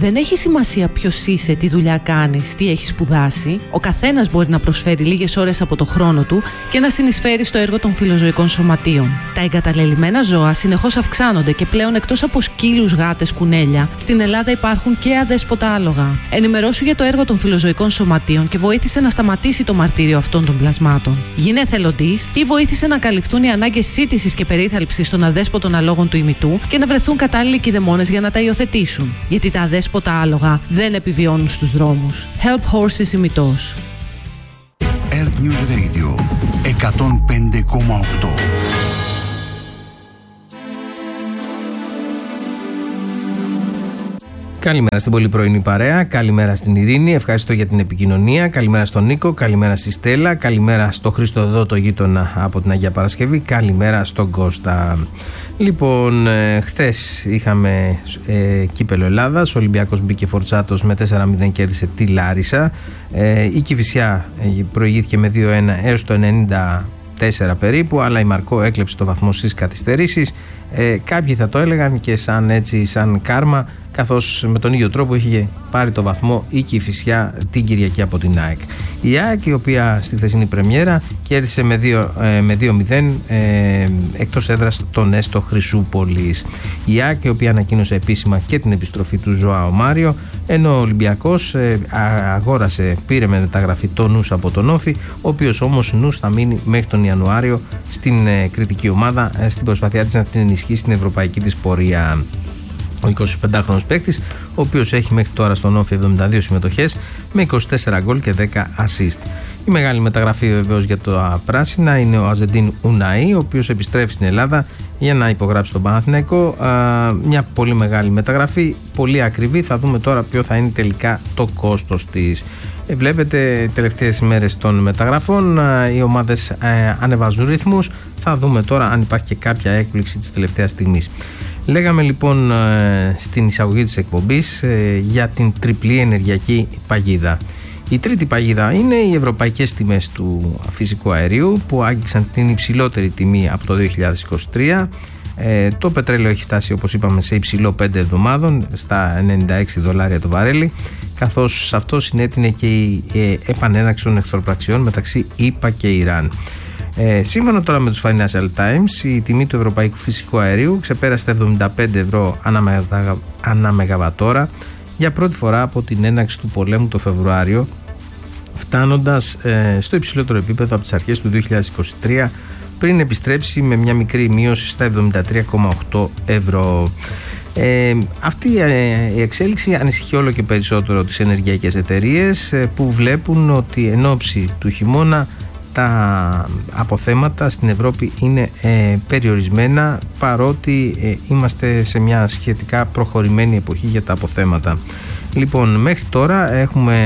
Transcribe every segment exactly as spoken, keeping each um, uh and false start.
Δεν έχει σημασία ποιος είσαι, τι δουλειά κάνεις, τι έχεις σπουδάσει. Ο καθένας μπορεί να προσφέρει λίγες ώρες από το χρόνο του και να συνεισφέρει στο έργο των φιλοζωικών σωματείων. Τα εγκαταλελειμμένα ζώα συνεχώς αυξάνονται και πλέον εκτός από σκύλους, γάτες, κουνέλια, στην Ελλάδα υπάρχουν και αδέσποτα άλογα. Ενημερώσου για το έργο των φιλοζωικών σωματείων και βοήθησε να σταματήσει το μαρτύριο αυτών των πλασμάτων. Γίνε εθελοντής ή βοήθησε να καλυφθούν οι ανάγκες σύτησης και περίθαλψης των αδέσποτων αλόγων του ημιτού και να βρεθούν κατάλληλοι κηδεμόνες για να τα υιοθετήσουν. Γιατί τα αδέσποτα άλογα δεν επιβιώνουν στους δρόμους. Help Horses ημιτός. Earth News Radio εκατόν πέντε κόμμα οκτώ. Καλημέρα στην πολύ πρωινή παρέα, καλημέρα στην Ειρήνη, ευχαριστώ για την επικοινωνία, καλημέρα στον Νίκο, καλημέρα στη Στέλλα, καλημέρα στο Χρήστο εδώ το γείτονα από την Αγία Παρασκευή, καλημέρα στον Κώστα. Λοιπόν, ε, χθες είχαμε ε, κύπελο Ελλάδας, ο Ολυμπιακός μπήκε φορτσάτος με τέσσερα μηδέν, κέρδισε τη Λάρισα, ε, η Κηφισιά ε, προηγήθηκε με δύο ένα έως το ενενήντα τέσσερα περίπου, αλλά η Μαρκό έκλεψε το βαθμό στις καθυστερήσεις. Ε, κάποιοι θα το έλεγαν και σαν έτσι, σαν κάρμα, καθώς με τον ίδιο τρόπο είχε πάρει το βαθμό η Κηφισιά την Κυριακή από την ΑΕΚ. Η ΑΕΚ, η οποία στη χθεσινή πρεμιέρα κέρδισε με δύο μηδέν ε, εκτός έδρας τον Έστω Χρυσούπολης. Η ΑΕΚ, η οποία ανακοίνωσε επίσημα και την επιστροφή του Ζωάο Μάριο, ενώ ο Ολυμπιακός ε, αγόρασε, πήρε με μεταγραφή τον Νους από τον Όφη, ο οποίος όμως Νους θα μείνει μέχρι τον Ιανουάριο στην ε, κριτική ομάδα, ε, στην προσπαθειά της να την ενισχύσει στην ευρωπαϊκή της πορεία. Ο εικοσιπεντάχρονος παίκτης, ο οποίος έχει μέχρι τώρα στον Όφη εβδομήντα δύο συμμετοχές με είκοσι τέσσερα γκολ και δέκα ασίστ. Η μεγάλη μεταγραφή βεβαίως για τα πράσινα είναι ο Αζεντίν Ουναή, ο οποίος επιστρέφει στην Ελλάδα για να υπογράψει τον Παναθηναϊκό. Α, μια πολύ μεγάλη μεταγραφή, πολύ ακριβή. Θα δούμε τώρα ποιο θα είναι τελικά το κόστος της. Ε, βλέπετε, τελευταίες μέρες των μεταγραφών α, οι ομάδες α, ανεβάζουν ρυθμούς. Θα δούμε τώρα αν υπάρχει και κάποια έκπληξη της τελευταίας στιγμής. Λέγαμε λοιπόν στην εισαγωγή της εκπομπής για την τριπλή ενεργειακή παγίδα. Η τρίτη παγίδα είναι οι ευρωπαϊκές τιμές του φυσικού αερίου που άγγιξαν την υψηλότερη τιμή από το δύο χιλιάδες είκοσι τρία. Ε, το πετρέλαιο έχει φτάσει, όπως είπαμε, σε υψηλό πέντε εβδομάδων στα ενενήντα έξι δολάρια το βαρέλι, καθώς αυτό συνέτεινε και η ε, επανέναξη των εχθροπραξιών μεταξύ ΗΠΑ και Ιράν. Ε, σύμφωνα τώρα με τους Financial Times, η τιμή του ευρωπαϊκού φυσικού αερίου ξεπέρασε τα εβδομήντα πέντε ευρώ ανά μεγαβατόρα για πρώτη φορά από την έναρξη του πολέμου το Φεβρουάριο, φτάνοντας ε, στο υψηλότερο επίπεδο από τις αρχές του δύο χιλιάδες είκοσι τρία, πριν επιστρέψει με μια μικρή μείωση στα εβδομήντα τρία κόμμα οκτώ ευρώ. Ε, αυτή ε, η εξέλιξη ανησυχεί όλο και περισσότερο τις ενεργειακές εταιρείες ε, που βλέπουν ότι εν ώψη του χειμώνα τα αποθέματα στην Ευρώπη είναι ε, περιορισμένα, παρότι ε, είμαστε σε μια σχετικά προχωρημένη εποχή για τα αποθέματα. Λοιπόν, μέχρι τώρα έχουμε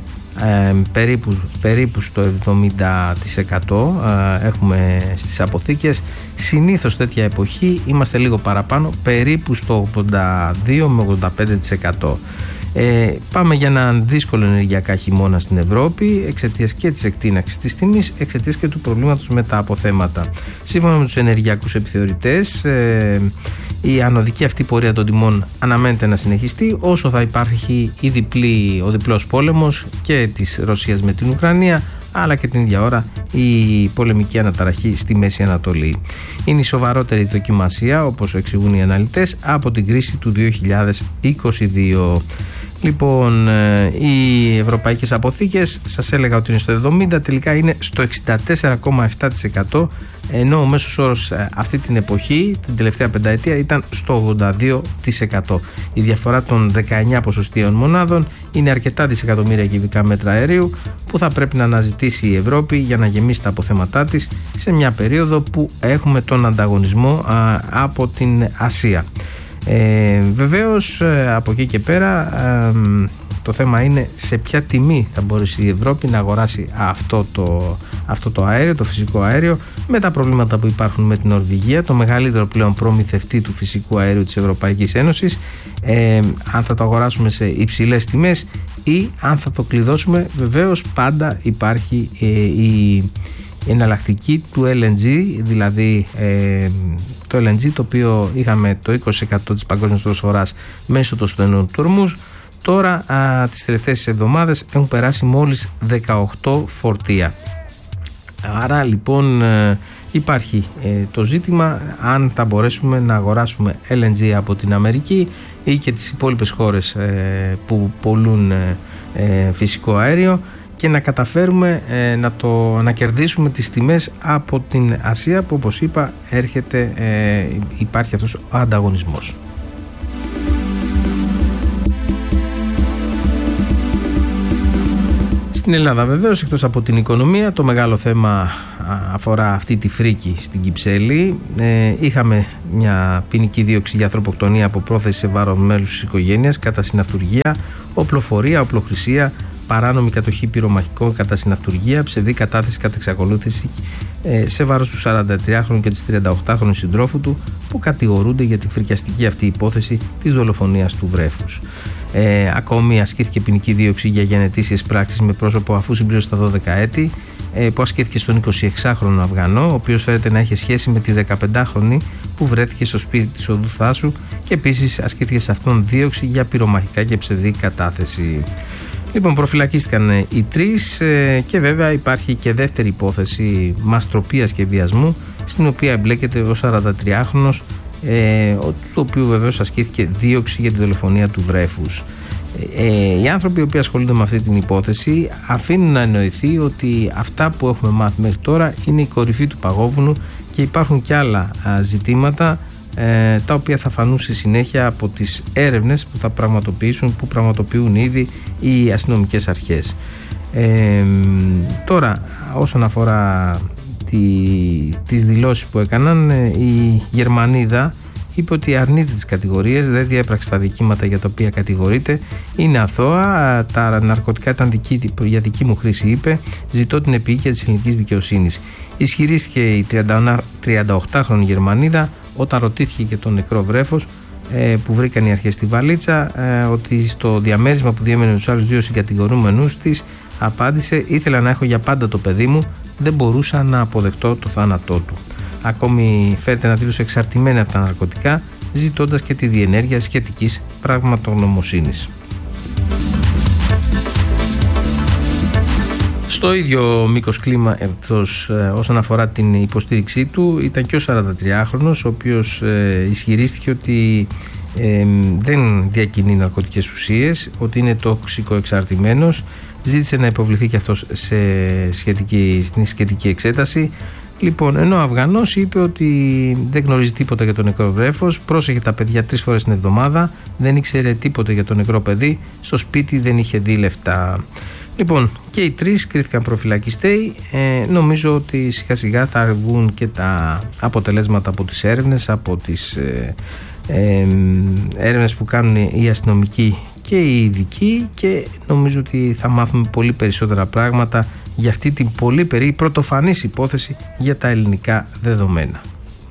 ε, περίπου, περίπου στο εβδομήντα τοις εκατό ε, έχουμε στις αποθήκες. Συνήθως τέτοια εποχή είμαστε λίγο παραπάνω, περίπου στο ογδόντα δύο με ογδόντα πέντε τοις εκατό. Ε, πάμε για έναν δύσκολο ενεργειακά χειμώνα στην Ευρώπη εξαιτίας και της εκτείναξης της τιμής, εξαιτίας και του προβλήματος με τα αποθέματα. Σύμφωνα με τους ενεργειακούς επιθεωρητές, ε, η ανωδική αυτή πορεία των τιμών αναμένεται να συνεχιστεί όσο θα υπάρχει η διπλή, ο διπλός πόλεμος και της Ρωσίας με την Ουκρανία, αλλά και την ίδια ώρα η πολεμική αναταραχή στη Μέση Ανατολή. Είναι η σοβαρότερη δοκιμασία, όπως εξηγούν οι αναλυτές, από την κρίση του δύο χιλιάδες είκοσι δύο. Λοιπόν, οι ευρωπαϊκές αποθήκες, σας έλεγα ότι είναι στο εβδομήντα, τελικά είναι στο εξήντα τέσσερα κόμμα επτά τοις εκατό, ενώ ο μέσος όρος αυτή την εποχή, την τελευταία πενταετία, ήταν στο ογδόντα δύο τοις εκατό. Η διαφορά των δεκαεννιά ποσοστίων μονάδων είναι αρκετά δισεκατομμύρια κυβικά μέτρα αερίου που θα πρέπει να αναζητήσει η Ευρώπη για να γεμίσει τα αποθέματά της σε μια περίοδο που έχουμε τον ανταγωνισμό α, από την Ασία. Ε, βεβαίως από εκεί και πέρα ε, το θέμα είναι σε ποια τιμή θα μπορέσει η Ευρώπη να αγοράσει αυτό το, αυτό το αέριο, το φυσικό αέριο, με τα προβλήματα που υπάρχουν με την Νορβηγία, το μεγαλύτερο πλέον προμηθευτή του φυσικού αερίου της Ευρωπαϊκής Ένωσης, ε, αν θα το αγοράσουμε σε υψηλές τιμές ή αν θα το κλειδώσουμε. Βεβαίως πάντα υπάρχει ε, η εναλλακτική του ελ εν τζι, δηλαδή ε, το ελ εν τζι το οποίο είχαμε το είκοσι τοις εκατό της παγκόσμιας προσφοράς μέσω του στενού του Ορμούζ, Τώρα α, τις τελευταίες εβδομάδες έχουν περάσει μόλις δεκαοκτώ φορτία. Άρα λοιπόν ε, υπάρχει ε, το ζήτημα αν θα μπορέσουμε να αγοράσουμε ελ εν τζι από την Αμερική ή και τις υπόλοιπες χώρες ε, που πωλούν ε, ε, φυσικό αέριο και να καταφέρουμε ε, να, το, να κερδίσουμε τις τιμές από την Ασία που, όπως είπα, έρχεται, ε, υπάρχει αυτός ο ανταγωνισμός. Στην Ελλάδα βεβαίως, εκτός από την οικονομία, το μεγάλο θέμα αφορά αυτή τη φρίκη στην Κυψέλη. Ε, είχαμε μια ποινική δίωξη για ανθρωποκτονία από πρόθεση σε βάρος μέλους της οικογένειας κατά συναυτουργία, οπλοφορία, οπλοχρησία, παράνομη κατοχή πυρομαχικών κατά συναυτουργία, ψευδή κατάθεση κατά εξακολούθηση ε, σε βάρος του σαραντατριάχρονου και της τριανταοκτάχρονου συντρόφου του που κατηγορούνται για τη φρικιαστική αυτή υπόθεση της δολοφονίας του βρέφους. Ε, ακόμη ασκήθηκε ποινική δίωξη για γενετήσιες πράξεις με πρόσωπο αφού συμπλήρωσε τα δώδεκα έτη ε, που ασκήθηκε στον εικοσιεξάχρονο Αφγανό, ο οποίος φέρεται να έχει σχέση με τη δεκαπεντάχρονη που βρέθηκε στο σπίτι της οδού Θάσου, και επίσης ασκήθηκε σε αυτόν δίωξη για πυρομαχικά και ψευδή κατάθεση. Λοιπόν, προφυλακίστηκαν οι τρεις ε, και βέβαια υπάρχει και δεύτερη υπόθεση μαστροπίας και βιασμού, στην οποία εμπλέκεται ο σαραντατριάχρονος, ε, του οποίου βεβαίως ασκήθηκε δίωξη για τη δολοφονία του βρέφους. Ε, οι άνθρωποι οι οποίοι ασχολούνται με αυτή την υπόθεση αφήνουν να εννοηθεί ότι αυτά που έχουμε μάθει μέχρι τώρα είναι η κορυφή του παγόβουνου και υπάρχουν και άλλα α, ζητήματα ε, τα οποία θα φανούν στη συνέχεια από τις έρευνες που θα πραγματοποιήσουν, που πραγματοποιούν ήδη οι αστυνομικές αρχές. Ε, τώρα, όσον αφορά τη, τις δηλώσεις που έκαναν, η Γερμανίδα είπε ότι αρνείται τις κατηγορίες, δεν διέπραξε τα δικήματα για τα οποία κατηγορείται, είναι αθώα, τα ναρκωτικά ήταν δική, για δική μου χρήση, είπε, ζητώ την επίοικια της ελληνικής δικαιοσύνης. Ισχυρίστηκε η τριανταοκτάχρονη Γερμανίδα όταν ρωτήθηκε για τον νεκρό βρέφος ε, που βρήκαν οι αρχές στη βαλίτσα, ε, ότι στο διαμέρισμα που διέμενε τους άλλους δύο συγκατηγορούμενους της απάντησε, ήθελα να έχω για πάντα το παιδί μου, δεν μπορούσα να αποδεχτώ το θάνατό του. Ακόμη φέρεται να δήλωσε εξαρτημένη από τα ναρκωτικά, ζητώντας και τη διενέργεια σχετικής πραγματογνωμοσύνης. Στο ίδιο μήκος κλίμα, εκτός, ε, όσον αφορά την υποστήριξή του, ήταν και ο σαραντατριάχρονος, ο οποίος ε, ισχυρίστηκε ότι ε, δεν διακινεί ναρκωτικές ουσίες, ότι είναι τοξικοεξαρτημένος. Ζήτησε να υποβληθεί και αυτός σε σχετική, στην σχετική εξέταση. Λοιπόν, ενώ ο Αφγανός είπε ότι δεν γνωρίζει τίποτα για το νεκρό βρέφος, πρόσεχε τα παιδιά τρεις φορές την εβδομάδα, δεν ήξερε τίποτα για το νεκρό παιδί, στο σπίτι δεν είχε δει λεφτά. Λοιπόν, και οι τρεις κρίθηκαν προφυλακιστέοι. Ε, νομίζω ότι σιγά σιγά θα βγουν και τα αποτελέσματα από τις έρευνες, από τις ε, ε, έρευνες που κάνουν οι αστυνομικοί και οι ειδικοί, και νομίζω ότι θα μάθουμε πολύ περισσότερα πράγματα για αυτή την πολύ περί πρωτοφανής υπόθεση για τα ελληνικά δεδομένα.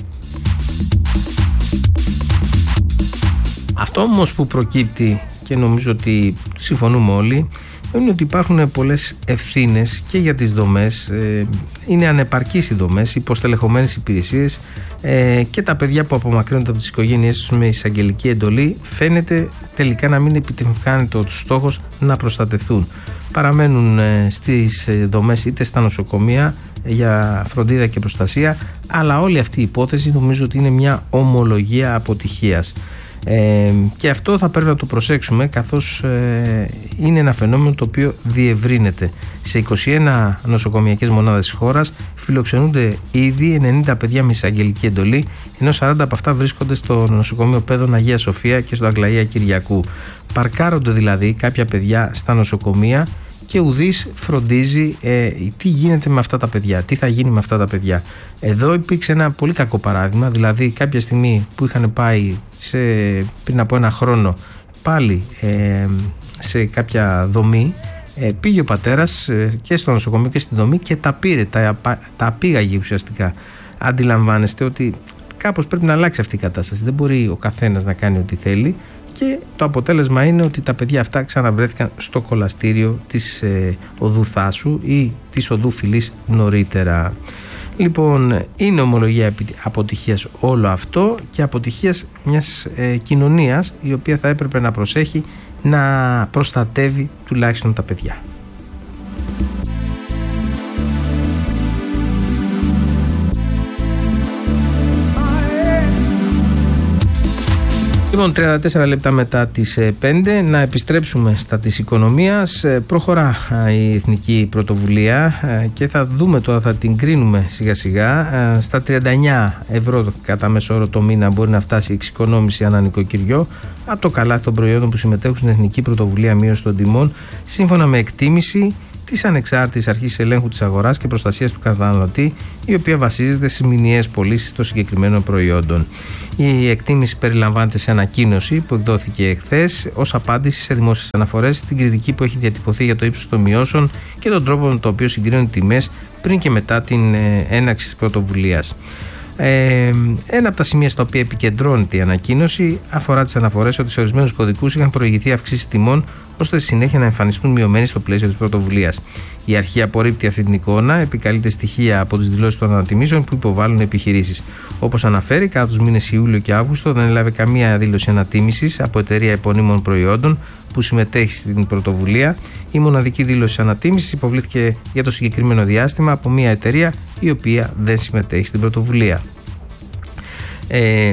Αυτό όμως που προκύπτει, και νομίζω ότι συμφωνούμε όλοι, είναι ότι υπάρχουν πολλές ευθύνες και για τις δομές, είναι ανεπαρκείς οι δομές, υποστελεχωμένες υπηρεσίες ε, και τα παιδιά που απομακρύνονται από τις οικογένειές τους με εισαγγελική εντολή φαίνεται τελικά να μην επιτυγχάνεται ο στόχος να προστατευτούν. Παραμένουν ε, στις δομές είτε στα νοσοκομεία για φροντίδα και προστασία, αλλά όλη αυτή η υπόθεση νομίζω ότι είναι μια ομολογία αποτυχίας. Ε, και αυτό θα πρέπει να το προσέξουμε, καθώς ε, είναι ένα φαινόμενο το οποίο διευρύνεται. Σε είκοσι ένα νοσοκομιακές μονάδες της χώρας φιλοξενούνται ήδη ενενήντα παιδιά με εισαγγελική εντολή, ενώ σαράντα από αυτά βρίσκονται στο νοσοκομείο Παιδών Αγία Σοφία και στο Αγλαία Κυριακού. Παρκάρονται δηλαδή κάποια παιδιά στα νοσοκομεία και ουδής φροντίζει ε, τι γίνεται με αυτά τα παιδιά, τι θα γίνει με αυτά τα παιδιά. Εδώ υπήρξε ένα πολύ κακό παράδειγμα, δηλαδή κάποια στιγμή που είχαν πάει σε, πριν από ένα χρόνο πάλι ε, σε κάποια δομή, ε, πήγε ο πατέρας ε, και στο νοσοκομείο και στη δομή και τα πήρε, τα, τα πήγαγε ουσιαστικά. Αντιλαμβάνεστε ότι κάπως πρέπει να αλλάξει αυτή η κατάσταση, δεν μπορεί ο καθένας να κάνει ό,τι θέλει. Και το αποτέλεσμα είναι ότι τα παιδιά αυτά ξαναβρέθηκαν στο κολαστήριο της ε, οδού Θάσου ή της οδού Φυλής νωρίτερα. Λοιπόν, είναι ομολογία αποτυχίας όλο αυτό και αποτυχίας μιας ε, κοινωνίας η οποία θα έπρεπε να προσέχει να προστατεύει τουλάχιστον τα παιδιά. Λοιπόν, τριάντα τέσσερα λεπτά μετά τις πέντε, να επιστρέψουμε στα της οικονομίας. Προχωρά η Εθνική Πρωτοβουλία και θα δούμε τώρα, θα την κρίνουμε σιγά σιγά. Στα τριάντα εννέα ευρώ κατά μέσο όρο το μήνα μπορεί να φτάσει η εξοικονόμηση ανά νοικοκυριό από το καλάθι των προϊόντων που συμμετέχουν στην Εθνική Πρωτοβουλία Μείωση των Τιμών, σύμφωνα με εκτίμηση της Ανεξάρτητης Αρχής Ελέγχου της Αγοράς και Προστασίας του Καταναλωτή, η οποία βασίζεται στις μηνιαίες πωλήσεις των συγκεκριμένων προϊόντων. Η εκτίμηση περιλαμβάνεται σε ανακοίνωση που εκδόθηκε εχθές ως απάντηση σε δημόσιες αναφορές στην κριτική που έχει διατυπωθεί για το ύψος των μειώσεων και τον τρόπο με τον οποίο συγκρίνουν τιμές πριν και μετά την έναρξη της πρωτοβουλίας. Ε, ένα από τα σημεία στα οποία επικεντρώνεται η ανακοίνωση αφορά τις αναφορές ότι σε ορισμένους κωδικούς είχαν προηγηθεί αυξήσεις τιμών ώστε στη συνέχεια να εμφανιστούν μειωμένοι στο πλαίσιο της πρωτοβουλίας. Η αρχή απορρίπτει αυτή την εικόνα, επικαλείται στοιχεία από τις δηλώσεις των ανατιμήσεων που υποβάλλουν επιχειρήσεις. Όπως αναφέρει, κατά τους μήνες Ιούλιο και Αύγουστο δεν έλαβε καμία δήλωση ανατίμησης από εταιρεία επωνύμων προϊόντων που συμμετέχει στην πρωτοβουλία. Η μοναδική δήλωση ανατίμησης υποβλήθηκε για το συγκεκριμένο διάστημα από μια εταιρεία η οποία δεν συμμετέχει στην πρωτοβουλία. Ε,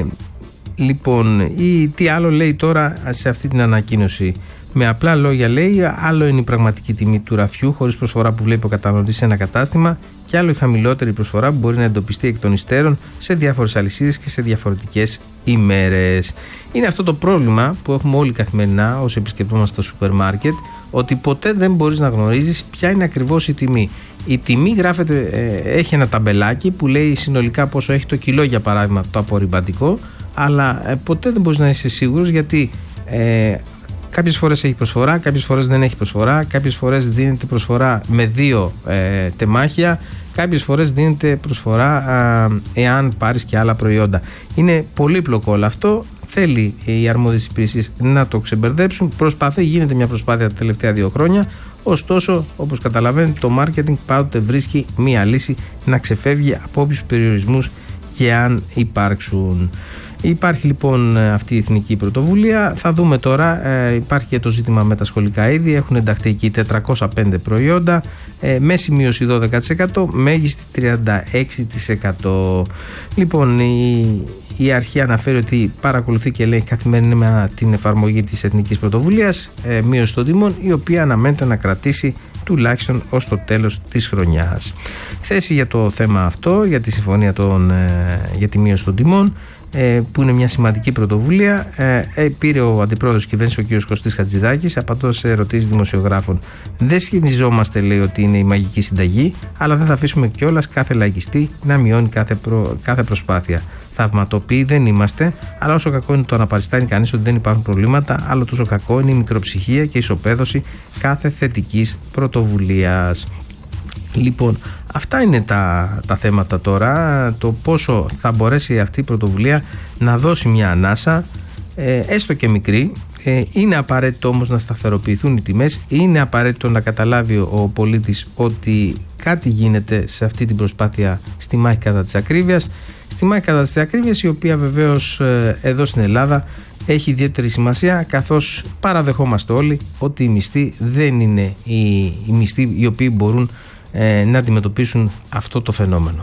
λοιπόν, ή, τι άλλο λέει τώρα σε αυτή την ανακοίνωση? Με απλά λόγια λέει, άλλο είναι η πραγματική τιμή του ραφιού χωρίς προσφορά που βλέπει ο καταναλωτής σε ένα κατάστημα και άλλο η χαμηλότερη προσφορά που μπορεί να εντοπιστεί εκ των υστέρων σε διάφορες αλυσίδες και σε διαφορετικές ημέρες. Είναι αυτό το πρόβλημα που έχουμε όλοι καθημερινά όσοι επισκεπτόμαστε στο σούπερ μάρκετ, ότι ποτέ δεν μπορείς να γνωρίζεις ποια είναι ακριβώς η τιμή. Η τιμή γράφεται, ε, έχει ένα ταμπελάκι που λέει συνολικά πόσο έχει το κιλό, για παράδειγμα, το απορριμπαντικό, αλλά ε, ποτέ δεν μπορείς να είσαι σίγουρος, γιατί ε, κάποιες φορές έχει προσφορά, κάποιες φορές δεν έχει προσφορά, κάποιες φορές δίνεται προσφορά με δύο ε, τεμάχια, κάποιες φορές δίνεται προσφορά α, εάν πάρεις και άλλα προϊόντα. Είναι πολύπλοκο όλο αυτό. Θέλει οι αρμόδιες υπηρεσίες να το ξεμπερδέψουν. Προσπαθεί, γίνεται μια προσπάθεια τα τελευταία δύο χρόνια. Ωστόσο, όπως καταλαβαίνετε, το marketing πάντοτε βρίσκει μια λύση να ξεφεύγει από όποιους περιορισμούς και αν υπάρξουν. Υπάρχει λοιπόν αυτή η εθνική πρωτοβουλία. Θα δούμε τώρα, ε, υπάρχει και το ζήτημα με τα σχολικά είδη. Έχουν ενταχθεί εκεί τετρακόσια πέντε προϊόντα, ε, μέση μείωση δώδεκα τοις εκατό, μέγιστη τριάντα έξι τοις εκατό. Λοιπόν, η, η αρχή αναφέρει ότι παρακολουθεί και λέει καθημερινά την εφαρμογή της εθνικής πρωτοβουλίας ε, μείωση των τιμών, η οποία αναμένεται να κρατήσει τουλάχιστον ως το τέλος της χρονιάς. Θέση για το θέμα αυτό, για τη συμφωνία των, ε, για τη μείωση των τιμών, που είναι μια σημαντική πρωτοβουλία, ε, πήρε ο αντιπρόεδρος της κυβέρνησης, ο κ. Κωστής Χατζηδάκης, απαντώντας σε ερωτήσεις δημοσιογράφων. Δεν σχετιζόμαστε, λέει, ότι είναι η μαγική συνταγή, αλλά δεν θα αφήσουμε κιόλας κάθε λαϊκιστή να μειώνει κάθε, προ, κάθε προσπάθεια. Θαυματοποιοί δεν είμαστε, αλλά όσο κακό είναι το να παριστάνει κανείς ότι δεν υπάρχουν προβλήματα, άλλο τόσο κακό είναι η μικροψυχία και η ισοπαίδωση κάθε θετικής πρωτοβουλίας. Λοιπόν, αυτά είναι τα, τα θέματα τώρα, το πόσο θα μπορέσει αυτή η πρωτοβουλία να δώσει μια ανάσα, ε, έστω και μικρή. Ε, είναι απαραίτητο όμως να σταθεροποιηθούν οι τιμές, είναι απαραίτητο να καταλάβει ο πολίτης ότι κάτι γίνεται σε αυτή την προσπάθεια στη μάχη κατά της ακρίβειας, στη μάχη κατά της ακρίβειας, η οποία βεβαίως ε, εδώ στην Ελλάδα έχει ιδιαίτερη σημασία, καθώς παραδεχόμαστε όλοι ότι οι μισθοί δεν είναι οι, οι μισθοί οι οποίοι μπορούν να αντιμετωπίσουν αυτό το φαινόμενο.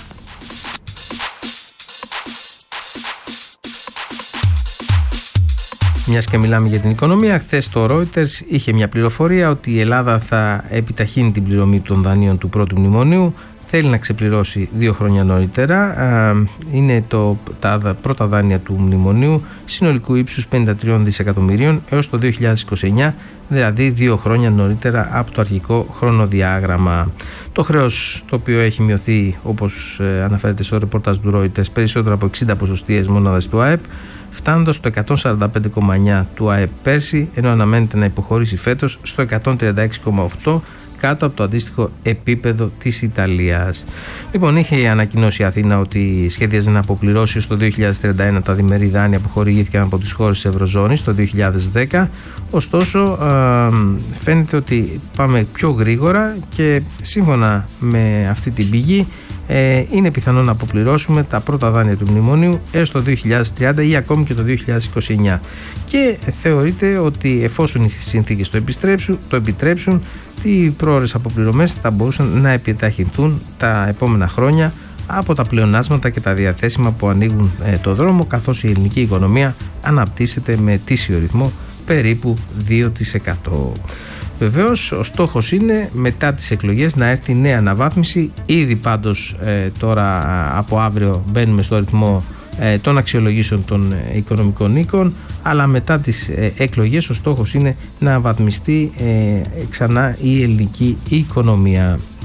Μιας και μιλάμε για την οικονομία, χθες το Reuters είχε μια πληροφορία ότι η Ελλάδα θα επιταχύνει την πληρωμή των δανείων του πρώτου μνημονίου. Θέλει να ξεπληρώσει δύο χρόνια νωρίτερα. Είναι το, τα πρώτα δάνεια του μνημονίου συνολικού ύψους πενήντα τρία δισεκατομμυρίων έως το δύο χιλιάδες είκοσι εννέα, δηλαδή δύο χρόνια νωρίτερα από το αρχικό χρονοδιάγραμμα. Το χρέος, το οποίο έχει μειωθεί, όπως αναφέρεται στο ρεπορτάζ του Reuters, περισσότερο από εξήντα ποσοστιαίες μόναδες του ΑΕΠ, φτάνοντας στο εκατόν σαράντα πέντε κόμμα εννέα του ΑΕΠ πέρσι, ενώ αναμένεται να υποχωρήσει φέτος στο εκατόν τριάντα έξι κόμμα οκτώ, κάτω από το αντίστοιχο επίπεδο της Ιταλίας. Λοιπόν, είχε ανακοινώσει η Αθήνα ότι σχεδιάζει να αποπληρώσει στο δύο χιλιάδες τριάντα ένα τα διμερή δάνεια που χορηγήθηκαν από τις χώρες της Ευρωζώνης το δύο χιλιάδες δέκα. Ωστόσο, φαίνεται ότι πάμε πιο γρήγορα και σύμφωνα με αυτή την πηγή ε, είναι πιθανό να αποπληρώσουμε τα πρώτα δάνεια του μνημονίου έως το δύο χιλιάδες τριάντα ή ακόμη και το δύο χιλιάδες είκοσι εννιά. Και θεωρείται ότι εφόσον οι συνθήκες το, το επιτρέψουν, οι πρόορες αποπληρωμές θα μπορούσαν να επιταχυνθούν τα επόμενα χρόνια από τα πλεονάσματα και τα διαθέσιμα που ανοίγουν ε, το δρόμο, καθώς η ελληνική οικονομία αναπτύσσεται με ετήσιο ρυθμό περίπου δύο τοις εκατό. Βεβαίως ο στόχος είναι μετά τις εκλογές να έρθει νέα αναβάθμιση. Ήδη πάντως ε, τώρα από αύριο μπαίνουμε στο ρυθμό ε, των αξιολογήσεων των ε, οικονομικών οίκων, αλλά μετά τις ε, εκλογές ο στόχος είναι να βαθμιστεί ε, ξανά η ελληνική οικονομία.